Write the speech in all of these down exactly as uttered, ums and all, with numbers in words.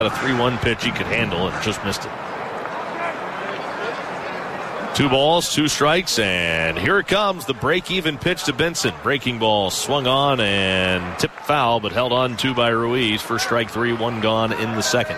A three one pitch he could handle and just missed it. Two balls, two strikes, and here it comes. The break-even pitch to Benson. Breaking ball swung on and tipped foul, but held on to by Ruiz for strike three, one gone in the second.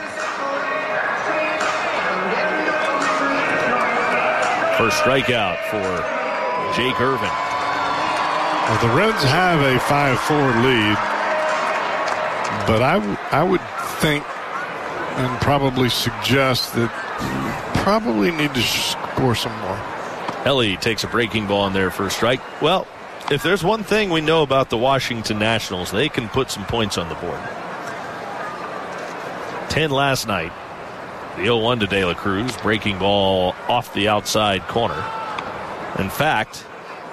First strikeout for Jake Irvin. Well, the Reds have a five four lead, but I, w- I would think and probably suggest that you probably need to score some more. Ellie takes a breaking ball in there for a strike. Well, if there's one thing we know about the Washington Nationals, they can put some points on the board. ten last night. The oh one to De La Cruz. Breaking ball off the outside corner. In fact,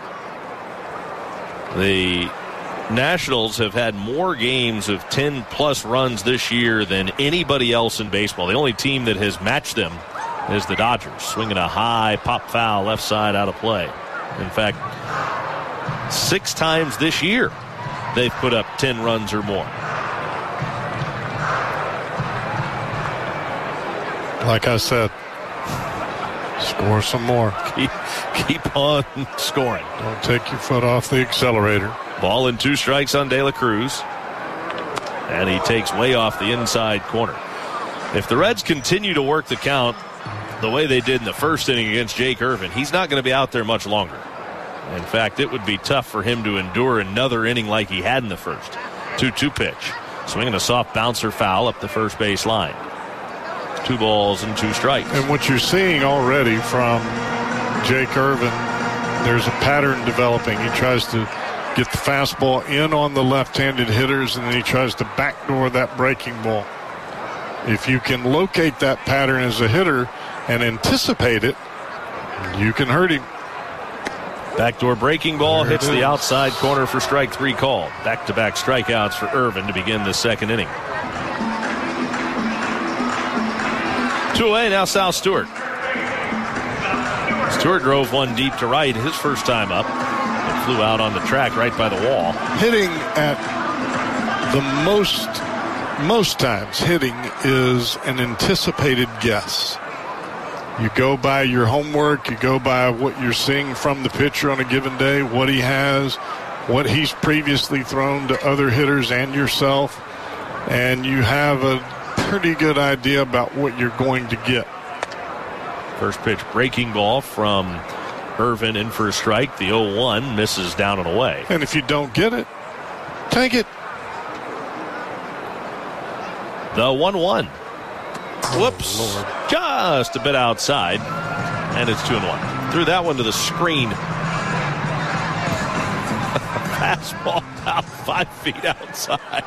the Nationals have had more games of ten plus runs this year than anybody else in baseball. The only team that has matched them is the Dodgers, swinging a high pop foul left side out of play. In fact, six times this year they've put up ten runs or more. Like I said, score some more. Keep, keep on scoring. Don't take your foot off the accelerator. Ball and two strikes on De La Cruz. And he takes way off the inside corner. If the Reds continue to work the count the way they did in the first inning against Jake Irvin, he's not going to be out there much longer. In fact, it would be tough for him to endure another inning like he had in the first. two two pitch. Swinging a soft bouncer foul up the first base line. Two balls and two strikes. And what you're seeing already from Jake Irvin, there's a pattern developing. He tries to get the fastball in on the left-handed hitters, and then he tries to backdoor that breaking ball. If you can locate that pattern as a hitter and anticipate it, you can hurt him. Backdoor breaking ball There hits it the is. outside corner for strike three called. Back-to-back strikeouts for Irvin to begin the second inning. Two away, now Sal Stewart. Stewart drove one deep to right his first time up. It flew out on the track right by the wall. Hitting at the most, most times, hitting is an anticipated guess. You go by your homework, you go by what you're seeing from the pitcher on a given day, what he has, what he's previously thrown to other hitters and yourself, and you have a pretty good idea about what you're going to get. First pitch breaking ball from Irvin in for a strike. The oh one misses down and away. And if you don't get it, take it. The one one. Whoops. Oh, Just a bit outside. And it's two and one. Threw that one to the screen. Fastball out five feet outside.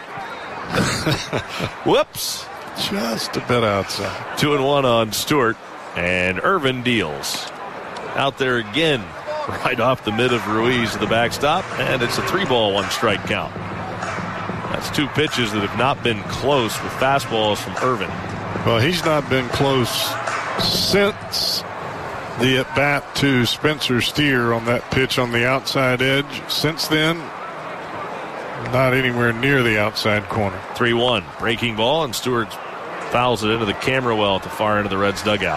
Whoops. Just a bit outside. Two and one on Stewart. And Irvin deals. Out there again. Right off the mid of Ruiz to the backstop. And it's a three ball, one strike count. That's two pitches that have not been close with fastballs from Irvin. Well, he's not been close since the at-bat to Spencer Steer on that pitch on the outside edge. Since then, not anywhere near the outside corner. three one. Breaking ball, and Stewart fouls it into the camera well at the far end of the Reds dugout.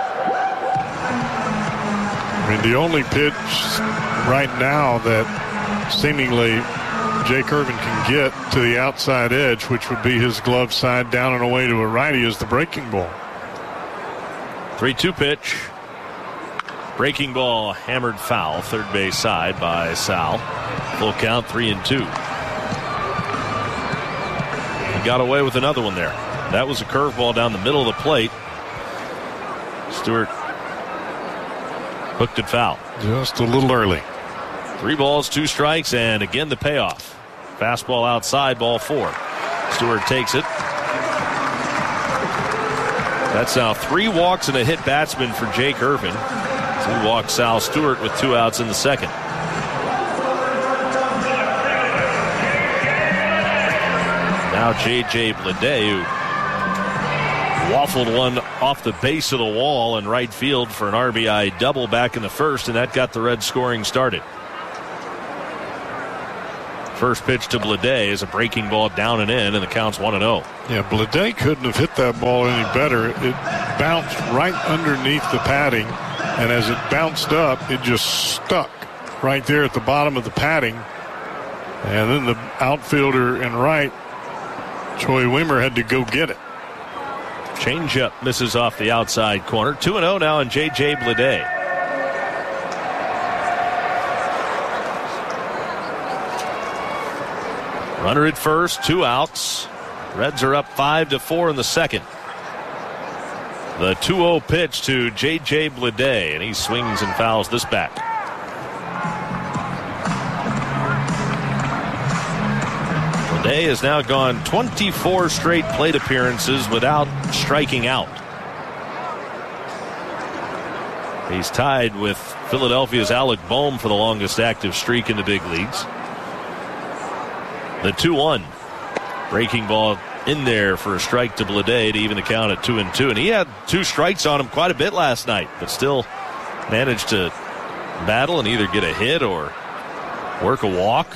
I mean, the only pitch right now that seemingly Jake Irvin can get to the outside edge, which would be his glove side down and away to a righty, is the breaking ball. three two pitch. Breaking ball hammered foul, third base side by Sal. Full count, three and two. He got away with another one there. That was a curveball down the middle of the plate. Stewart hooked it foul. Just a little early. Three balls, two strikes, and again the payoff. Fastball outside, ball four. Stewart takes it. That's now three walks and a hit batsman for Jake Irvin. Two walks Sal Stewart with two outs in the second. Now J J Bleday, who waffled one off the base of the wall in right field for an R B I double back in the first, and that got the Reds scoring started. First pitch to Bleday is a breaking ball down and in, and the count's one and oh. Yeah, Bleday couldn't have hit that ball any better. It bounced right underneath the padding, and as it bounced up, it just stuck right there at the bottom of the padding. And then the outfielder in right, Troy Wimmer, had to go get it. Changeup misses off the outside corner. two and oh now on J J Bleday. Runner at first, two outs. Reds are up five to four in the second. The two oh pitch to J J Bleday, and he swings and fouls this back. Bleday has now gone twenty-four straight plate appearances without striking out. He's tied with Philadelphia's Alec Bohm for the longest active streak in the big leagues. The two one. Breaking ball in there for a strike to Bleday to even the count at two and two. And he had two strikes on him quite a bit last night, but still managed to battle and either get a hit or work a walk.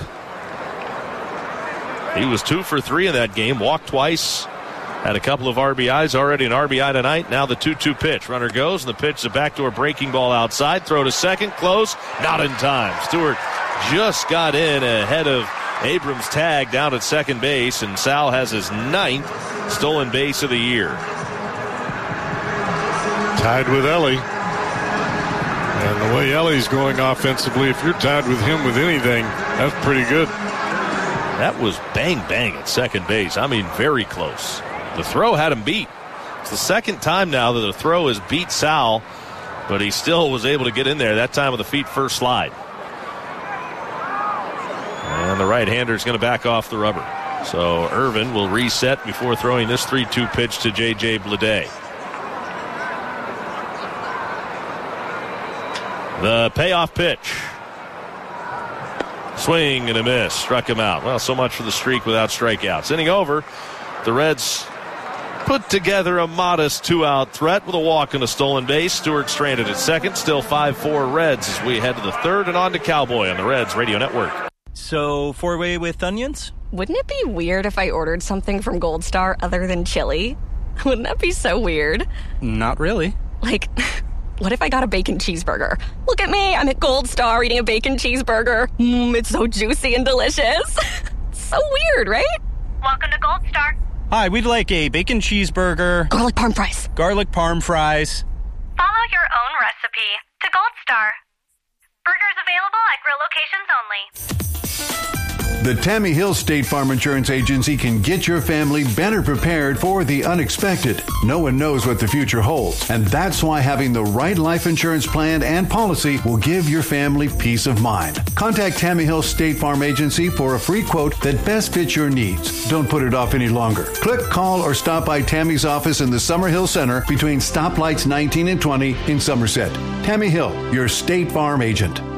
He was two for three in that game, walked twice, had a couple of R B Is already, an R B I tonight. Now the two two pitch. Runner goes, and the pitch is a backdoor breaking ball outside. Throw to second, close, not in time. Stewart just got in ahead of Abrams' tag down at second base, and Sal has his ninth stolen base of the year. Tied with Ellie. And the way Ellie's going offensively, if you're tied with him with anything, that's pretty good. That was bang, bang at second base. I mean, very close. The throw had him beat. It's the second time now that the throw has beat Sal, but he still was able to get in there, that time with a feet first slide. And the right-hander is going to back off the rubber. So Irvin will reset before throwing this three two pitch to J J Bleday. The payoff pitch. Swing and a miss. Struck him out. Well, so much for the streak without strikeouts. Inning over. The Reds put together a modest two-out threat with a walk and a stolen base. Stewart stranded at second. Still five four Reds as we head to the third and on to Cowboy on the Reds Radio Network. So, four-way with onions? Wouldn't it be weird if I ordered something from Gold Star other than chili? Wouldn't that be so weird? Not really. Like, what if I got a bacon cheeseburger? Look at me, I'm at Gold Star eating a bacon cheeseburger. Mmm, it's so juicy and delicious. So weird, right? Welcome to Gold Star. Hi, we'd like a bacon cheeseburger. Garlic parm fries. Garlic parm fries. Follow your own recipe to Gold Star. Burgers available at grill locations only. The Tammy Hill State Farm Insurance Agency can get your family better prepared for the unexpected. No one knows what the future holds, and that's why having the right life insurance plan and policy will give your family peace of mind. Contact Tammy Hill State Farm Agency for a free quote that best fits your needs. Don't put it off any longer. Click, call, or stop by Tammy's office in the Summerhill Center between stoplights nineteen and twenty in Somerset. Tammy Hill, your State Farm agent.